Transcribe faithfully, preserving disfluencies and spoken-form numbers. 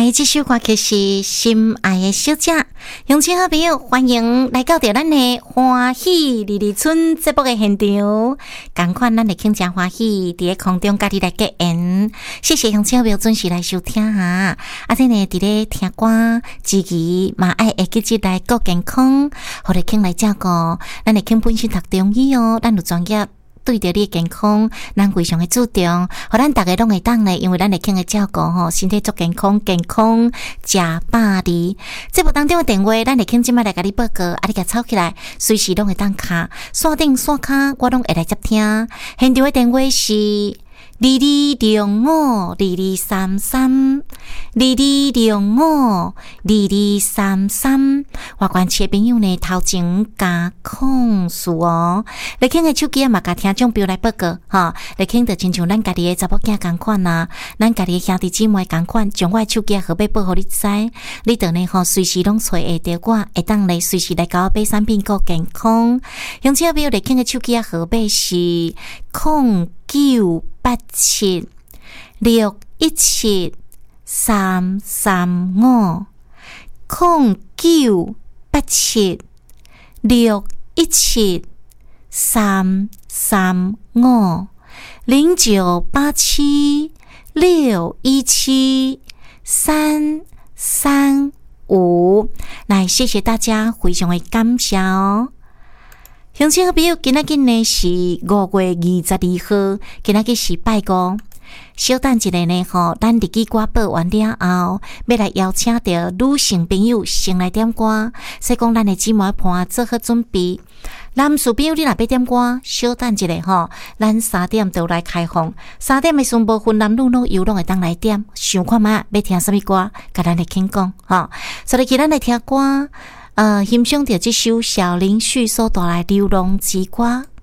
来，这首歌曲是《心爱的小姐》，乡亲好朋友，欢迎来到咱的欢喜二二村节目的现场。同款，咱会轻真欢喜，伫咧空中甲你来结缘。谢谢乡亲好朋友准时来收听哈。啊，这呢，伫咧听歌之余，嘛爱会记起来顾健康，互你轻来照顾。咱会轻本身读中医哦，咱有专业。对着你的健康，咱非常的注重，互咱大家拢会当咧，因为咱会轻的照顾吼，身体足健康，健康食百里。节目当中的电话，咱会轻即摆来甲你报告，啊，你甲抄起来，随时拢会当卡，线顶线卡，我拢会来接听。现场的电话是二二六五二二三三，二二六五二二三三。外关市的朋友呢，头前加控诉哦。你听的手机啊，嘛甲听众朋友来报告哈。你听着亲像咱家己的查某囝同款啊，咱家己的兄弟姊妹同款，将我的手机啊号码报互你知，你等呢吼随时拢找会到我，会当来随时来甲我买产品顾健康。乡亲朋友，你听的手机啊号码是空九八七六一七三三五，空九八七六一七三三五，零九八七六一七三三五。来，谢谢大家，非常的感谢哦。乡亲好朋友，今仔日呢是五月二十二号，今仔日是拜五。小等一下呢吼，咱日记歌报完了后，要来邀请到女性朋友先来点歌，说讲咱的姊妹伴做好准备。男士朋友，你若要点歌，小等一下吼，咱三点就来开放。三点的时无分男女老幼拢会当来点，想看觅要听什么歌，甲咱来轻讲吼。所以今咱来听歌。呃，欣赏到这首小林旭所带来《流浪之歌》。